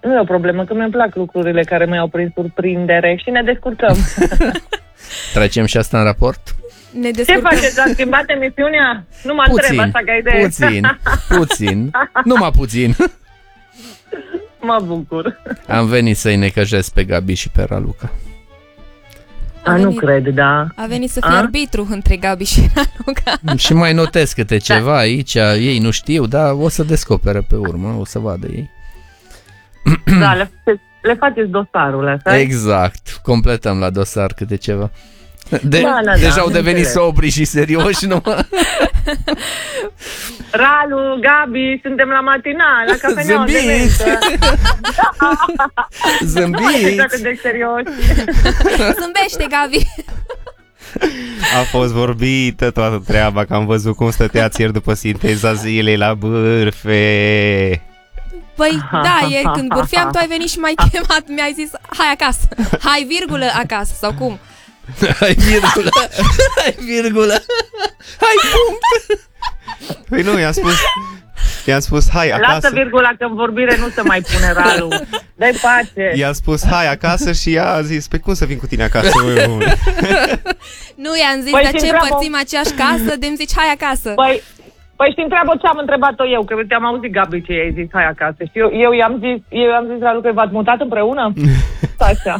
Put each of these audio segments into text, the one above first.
Nu e o problemă, că mi-mi plac lucrurile care mă iau prin surprindere și ne descurcăm. Trecem și asta în raport? Ne Ce descurcăm. faceți? Ați schimbat emisiunea? Nu mă întreb asta ca idee. Puțin. Numai puțin. Mă bucur. Am venit să-i necăjesc pe Gabi și pe Raluca. Nu cred, da. A venit să fie arbitru între Gabi și Raluca. Și mai notez câte ceva aici, ei nu știu, dar o să descopere pe urmă, o să vadă ei. Da, le faceți dosarul ăsta. Exact, completăm la dosar câte ceva. Deja au devenit sobri și serioși, nu? Ralu, Gabi, suntem la matinal, la cafeneaua de Zâmbiți! Zâmbiți! de serios. Zâmbește, Gabi! A fost vorbită toată treaba, că am văzut cum stăteați ieri după sinteza zilei la bârfe. Păi da, ieri când bârfeam, tu ai venit și m-ai chemat, mi-ai zis, hai acasă, hai virgulă acasă, sau cum? Hai virgulă, hai virgulă, hai punct. Păi nu, i-am spus hai acasă. Lasă virgula, că în vorbire nu se mai pune, Ralu. Dai pace. I-am spus hai acasă și ea a zis, pe cum să vin cu tine acasă? Nu, i-am zis, Păi dar ce, întreabă... părțim aceeași casă, de-mi zici, hai acasă. Păi și întreabă ce am întrebat-o eu, că te-am auzit, Gabi, ce i-ai zis, hai acasă. Și eu i-am zis, Ralu, că v-ați mutat împreună? Așa.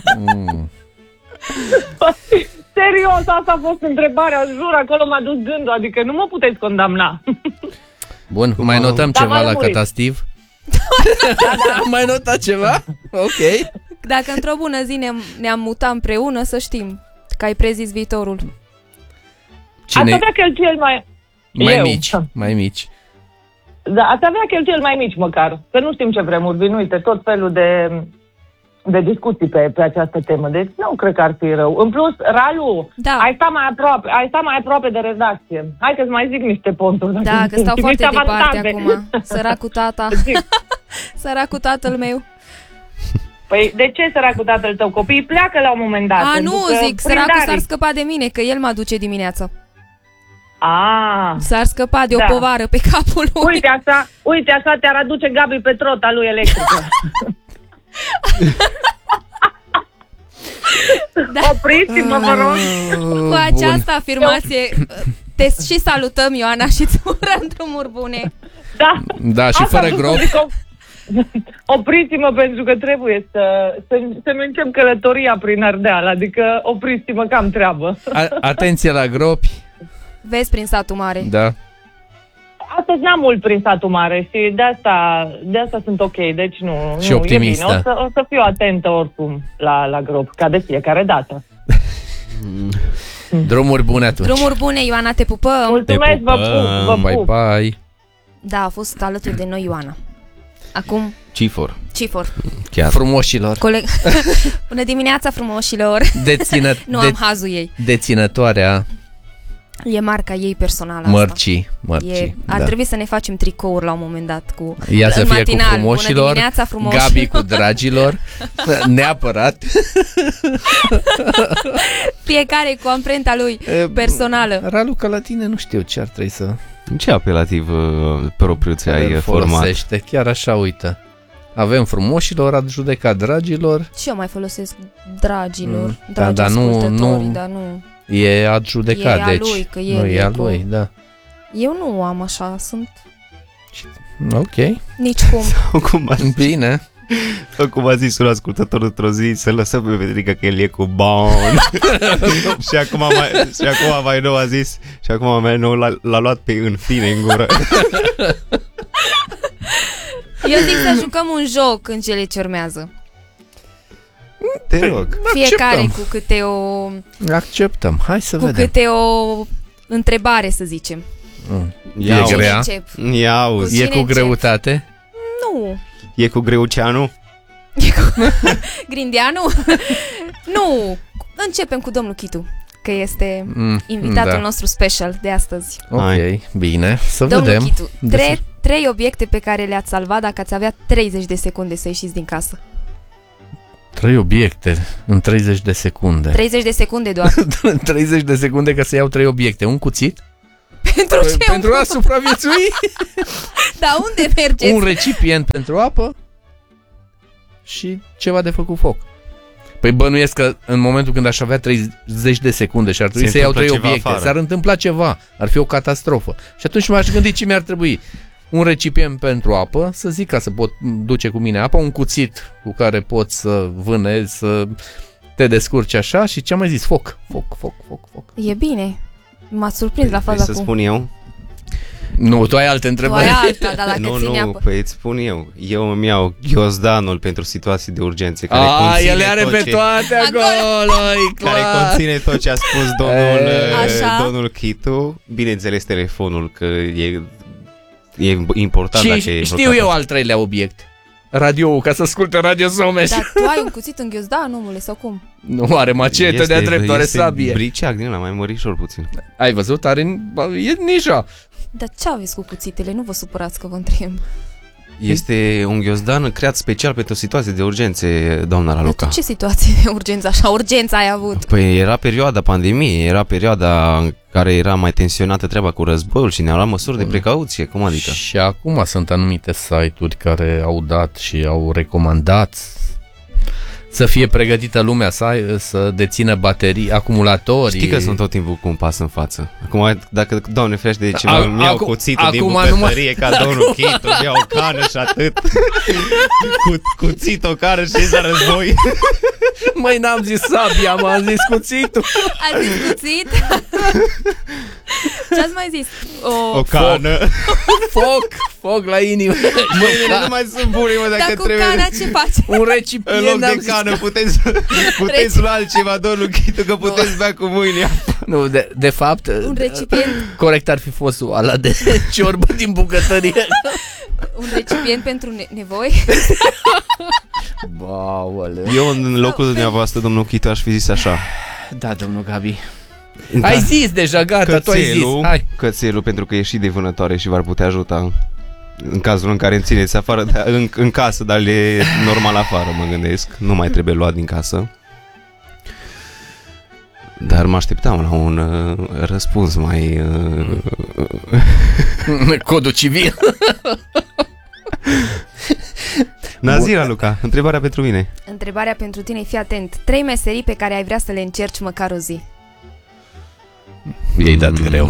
Serios, asta a fost întrebarea, jur, acolo m-a dus gândul, adică nu mă puteți condamna. Bun, mai notăm ceva la Catastiv? Mai notat ceva? Ok. Dacă într-o bună zi ne-am mutat împreună, să știm că ai prezis viitorul. Ați avea cheltuieli mai mici. Da, ați avea cheltuieli mai mici măcar, că nu știm ce vremuri vin, uite, tot felul de discuții pe această temă, deci nu cred că ar fi rău. În plus, Ralu, ai stat mai aproape de redacție. Hai că-ți mai zic niște ponturi. Da, că stau foarte departe acum. Săracul tata. Săracul tatăl meu. Păi de ce săracul tatăl tău? Copiii pleacă la un moment dat. Nu, zic, săracul s-ar scăpa de mine, că el mă duce dimineața. S-ar scăpa de o povară pe capul lui. Uite așa te-ar aduce Gabi pe trota lui electrică. Da. Opriți-mă, vă rog. Cu această afirmație te și salutăm, Ioana, și îți urăm drumuri bune. Da, și fără grob. Opriți-mă, pentru că trebuie să-mi încep călătoria prin Ardeal. Adică opriți-mă că am treabă. Atenție la gropi. Vezi prin satul mare. Da. Astăzi n-am mult prin satul mare și de asta sunt ok, deci nu. Și optimistă. E bine. O să fiu atentă oricum la grob, ca de fiecare dată. Drumuri bune atunci. Drumuri bune, Ioana, te pupăm. Mulțumesc, vă pup. Bye. Da, a fost alături de noi Ioana. Acum Cifor. Chiar. Frumoșilor. Bună dimineața, frumoșilor. Nu am hazul ei. Deținătoarea. E marca ei personală. Mărcii. Ar trebui să ne facem tricouri la un moment dat cu ea să fie matinal, cu frumoșilor, Gabi cu dragilor. Neapărat. Fiecare cu amprenta lui personală. Raluca, la tine nu știu ce ar trebui să... Ce apelativ propriu ți-ai format? Chiar așa, uite. Avem frumoșilor, ați judecat dragilor. Și eu mai folosesc dragilor, dar nu. E adjudecat, e deci lui, că nu e a lui, da. Eu nu am așa, sunt. Ok. Nici cum. Bine. Cum a zis un ascultător într-o zi, să lăsăm pe Petrica că el e cu bon. și acum mai nou a zis, și acum mai nou l-a luat pe în fine în gură. Eu zic să jucăm un joc în cele ce urmează. Te rog. Fiecare cu câte o... Acceptăm, hai să vedem. Cu câte o întrebare, să zicem. E grea? E cu greutate? Nu. E cu Greuceanu? E cu Grindeanu? Nu. Începem cu domnul Chitu, că este invitatul nostru special de astăzi. Ok, bine, să domnul vedem. Chitu, 3 obiecte pe care le-ați salvat dacă ați avea 30 de secunde să ieșiți din casă. 3 obiecte în 30 de secunde. 30 de secunde doar. 30 de secunde ca să iau 3 obiecte. Un cuțit? Pentru ce? Pentru a supraviețui? Dar unde mergeți? Un recipient pentru apă? și ceva de făcut foc. Păi bănuiesc că în momentul când aș avea 30 de secunde și ar trebui să iau 3 obiecte, afară. S-ar întâmpla ceva, ar fi o catastrofă. Și atunci m-aș gândi ce mi-ar trebui. Un recipient pentru apă, să zic, ca să pot duce cu mine apa, un cuțit cu care pot să vânezi, să te descurci așa și ce am mai zis? Foc. E bine. M-ați surprins la faza să spun eu? Nu, tu ai alte întrebări. Tu ai alta, dar dacă ține apă. Păi îți spun eu. Eu îmi iau ghiozdanul pentru situații de urgențe. El le are pe toate acolo. Care conține tot ce a spus domnul Chitu. Bineînțeles telefonul, că e important. Și știu eu al treilea obiect. Radio, ca să asculte Radio Someș. Dar tu ai un cuțit în ghiozdan, omule, sau cum? Nu, are macetă de-a drept, are sabie. Este briceac din ăla, mai mărișor puțin. Ai văzut? E nișa. Dar ce aveți cu cuțitele? Nu vă supărați că vă întreb. Este un ghiozdan creat special pentru situații de urgențe, doamna Raluca. Ce situații de urgență? Așa, urgență ai avut? Păi era perioada pandemiei, era perioada în care era mai tensionată treaba cu războiul și ne-au luat măsuri de precauție, cum adică? Și acum sunt anumite site-uri care au dat și au recomandat să fie pregătită lumea să dețină baterii, acumulatorii. Știi că sunt tot timpul cu un pas în față. Acum, dacă, Doamne ferește de ceva, îmi iau cuțitul din bucătărie ca domnul Chitu, îmi iau o cană și atât. Cuțit, o cană și la război. Măi, n-am zis sabia, m-am zis cuțitul. Ați zis cuțit? Ce-ați mai zis? O cană. Foc la inimă. Mâinile nu mai sunt bune, mă, dacă trebuie. Dar cu cana ce faci? Un recipient. În loc de cană puteți lua altceva, domnul Chitu, că puteți bea cu mâinile. Nu, de fapt, un recipient. Corect ar fi fost oala de ciorbă din bucătărie. Un recipient pentru nevoi. Eu în locul dumneavoastră, domnul Chitu, aș fi zis așa. Da, domnul Gabi. Ai zis deja, gata, tu ai zis. Hai. Cățelul, pentru că e și de vânătoare și v-ar putea ajuta în cazul în care îmi țineți afară, în casă, dar e normal afară, mă gândesc. Nu mai trebuie luat din casă. Dar mă așteptam la un răspuns mai... Codul civil. Nazira, Luca, întrebarea pentru mine. Întrebarea pentru tine, fii atent. 3 meserii pe care ai vrea să le încerci măcar o zi. I-ai dat greu.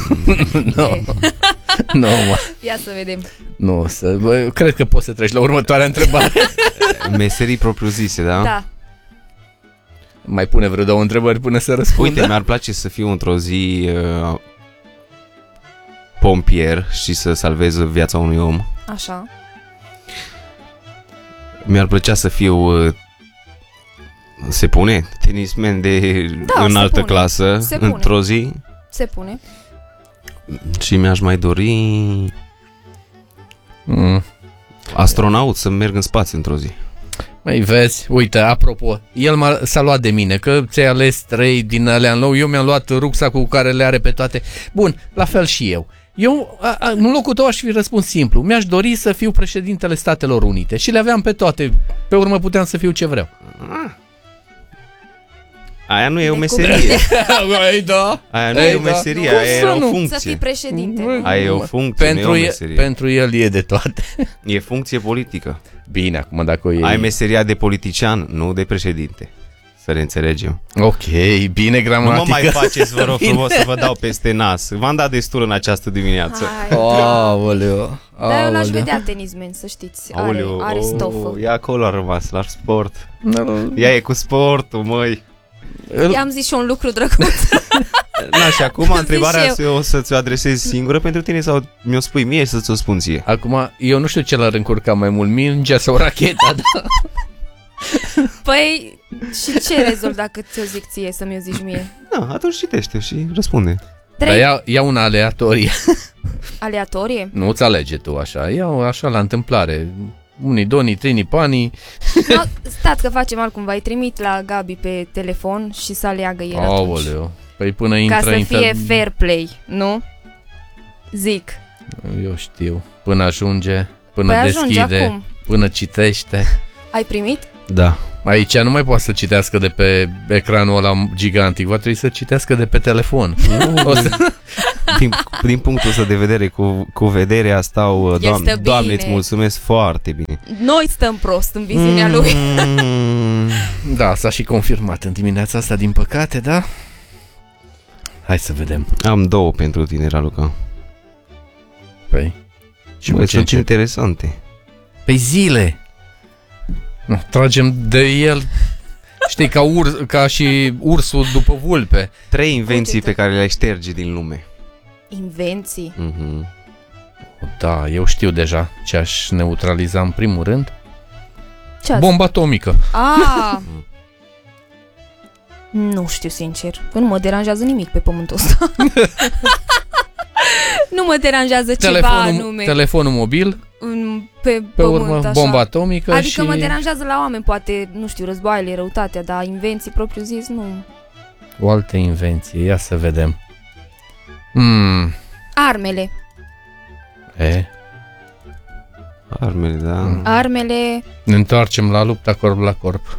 Nu, ia să vedem. Nu, cred că poți să treci la următoarea întrebare. Meserii propriu-zise, da? Da. Mai pune vreo 2 întrebări până să răspundă. Uite, mi-ar place să fiu într-o zi pompier și să salvez viața unui om. Așa. Mi-ar plăcea să fiu se pune tenismen de înaltă clasă într-o zi. Se pune. Și mi-aș mai dori astronaut, să merg în spațiu într-o zi. Mai vezi, uite, apropo, el s-a luat de mine, că ți-ai ales 3 din alea în lou, eu mi-am luat rucsacul cu care le are pe toate. Bun, la fel și eu. Eu, în locul tău, aș fi răspuns simplu. Mi-aș dori să fiu președintele Statelor Unite și le aveam pe toate. Pe urmă puteam să fiu ce vreau. Aia nu e o meserie. Da. Aia nu e o meserie, aia e o funcție. Să fii președinte. Aia e o funcție, nu e o meserie. Pentru el e de toate. E funcție politică. Bine, acum dacă o iei... Ai meseria de politician, nu de președinte. Să ne înțelegem. Ok, bine gramatică. Nu mă mai faceți, vă rog frumos, să vă dau peste nas. V-am dat destul în această dimineață. Aoleu. Dar eu l-aș vedea tenismen, să știți. Are stofă. E acolo a rămas, la sport. Ea e cu sportul, măi. I-am zis și un lucru drăguț. Na, și acum întrebarea o să ți-o adresez singură pentru tine sau mi-o spui mie și să-ți o spun ție? Acum, eu nu știu ce l-ar încurca mai mult, mingea sau racheta, da? Păi, și ce rezolv dacă ți-o zic ție să mi-o zici mie? Da, atunci citește și răspunde. Dar ia una aleatorie. Aleatorie? Nu ți alege tu așa, ia așa la întâmplare. Unii, doni, trini, pani. No, stați că facem altcumva, îi trimit la Gabi pe telefon și să aleagă el atunci. Păi până intră... Ca să fie fair play, nu? Zic. Eu știu, până ajunge, până deschide, acum. Până citește. Ai primit? Da. Aici nu mai poate să citească de pe ecranul ăla gigantic, va trebui să citească de pe telefon. din punctul ăsta de vedere, cu vederea stau, Doamne, îți mulțumesc foarte bine. Noi stăm prost în viziunea lui. Da, s-a și confirmat în dimineața asta, din păcate, da? Hai să vedem. Am 2 pentru tine, Raluca. Păi, și sunt interesante. Păi zile. Nu, tragem de el, știi, ca și ursul după vulpe. 3 invenții pe care le-ai șterge din lume. Invenții? Da, eu știu deja ce aș neutraliza în primul rând. Ce? Bomba atomică. Nu știu, sincer. Nu mă deranjează nimic pe pământul ăsta. Nu mă deranjează ceva anume. Telefonul mobil. Pe urmă, așa. Bomba atomică. Adică mă deranjează la oameni, poate, nu știu, războaiele, răutatea, dar invenții propriu zis, nu. O altă invenție, ia să vedem. Armele. Armele, da. Armele. Ne întoarcem la lupta corp la corp.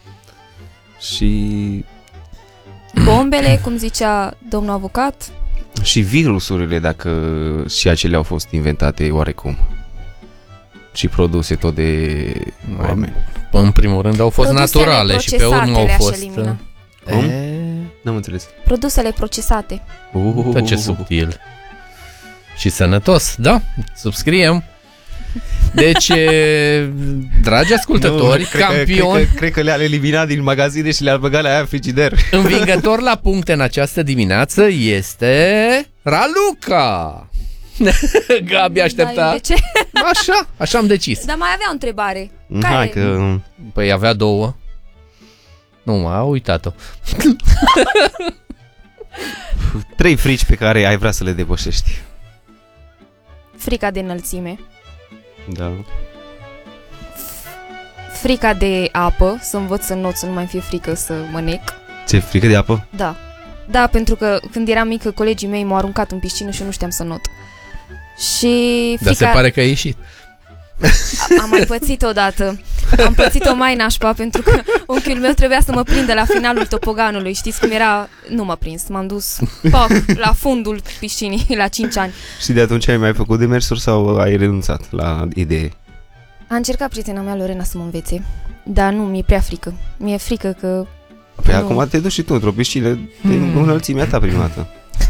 Și bombele, cum zicea domnul avocat. Și virusurile, dacă și acelea au fost inventate oarecum. Și produse tot de oameni. În primul rând au fost naturale și pe urmă au fost... Cum? N-am înțeles. Produsele procesate. Pe ce subtil. Și sănătos, da? Subscriem. Deci, dragi ascultători, campion... Cred că le-a eliminat din magazine și le-a băgat la aia în frigider. Învingător la puncte în această dimineață este Raluca. Gabi aștepta. De ce? Așa am decis. Dar mai avea o întrebare. Hai că... Păi avea 2. Nu, a uitat-o. 3 frici pe care ai vrea să le depășești. Frica de înălțime. Da. Frica de apă, să învăț să not, să nu mai fie frică să mă nec. Ce, frică de apă? Da. Da, pentru că când eram mică, colegii mei m-au aruncat în piscină și eu nu știam să not. Și frica... Dar se pare că ai ieșit. Am mai pățit odată. Am pățit-o mai nașpa pentru că unchiul meu trebuia să mă prindă la finalul topoganului. Știți cum era? Nu m-a prins, m-am dus la fundul piscinii la 5 ani. Și de atunci ai mai făcut demersuri sau ai renunțat la idee? A încercat prietena mea Lorena să mă învețe, dar nu, mi-e prea frică. Mi-e frică că... Păi acum te duci și tu într-o piscină de înălțimea ta prima dată.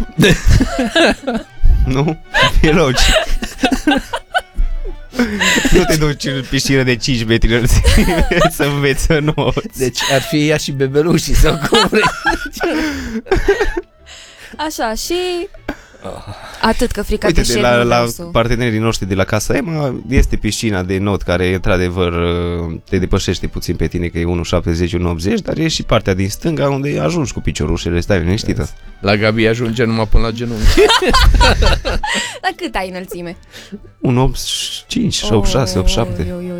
Nu? E logic. Nu te duci în piscină de 5 metri înălțime să înveți să noți. Deci ar fi ea și bebelușii sau cum vrei. Așa, și... Atât că frica de șer. La partenerii noștri de la Casa Ema este piscina de not care într-adevăr te depășește puțin pe tine, că e 1,70, 1,80, dar e și partea din stânga unde ajungi cu piciorușele, stai liniștită. La Gabi ajunge numai până la genunchi. Dar cât ai înălțime? 1,85, 8,6, 8,7.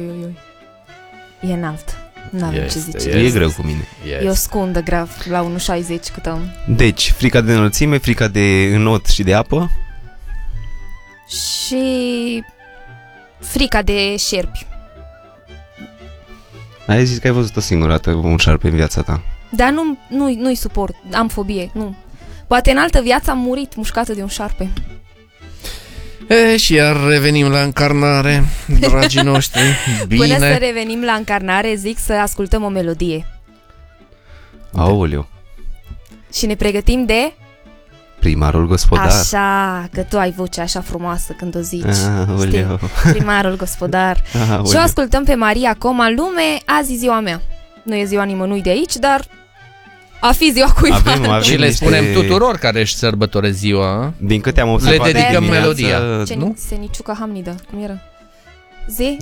E înalt. N-am ce zice. E greu cu mine. Eu scundă grav la 1,60 cât am. Deci, frica de înălțime, frica de înot și de apă. Și frica de șerpi. Ai zis că ai văzut o singură dată un șarpe în viața ta. Dar nu-i suport, am fobie, nu. Poate în altă viață am murit mușcată de un șarpe. Și iar revenim la încarnare, dragii noștri. Bine. Până să revenim la încarnare, zic să ascultăm o melodie. Aoleu. Și ne pregătim de... Primarul gospodar. Așa, că tu ai vocea așa frumoasă când o zici. Aoleu. Primarul gospodar. Aoleu. Și o ascultăm pe Maria Coma. Lume, azi e ziua mea. Nu e ziua nimănui de aici, dar a fi ziua cuiva. Avem și le spunem tuturor care își sărbătoresc ziua. Din câte am observat, le dedicăm melodia. Nu? Seniciuca Hamnida, cum era? Zi?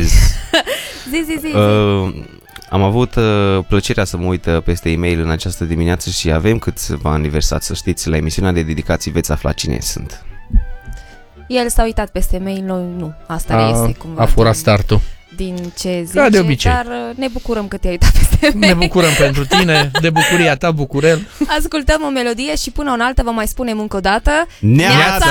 Am avut plăcerea să mă uit peste e-mail în această dimineață și avem câțiva aniversari, să știți, la emisiunea de dedicații veți afla cine sunt. El s-a uitat peste e-mail, noi nu. Asta reiese cumva. A furat startul. Din ce zice, da, de obicei. Dar ne bucurăm că te-ai uitat peste e-mail. Ne bucurăm pentru tine, de bucuria ta, bucurel. Ascultăm o melodie și până o altă vă mai spunem încă o dată Neața!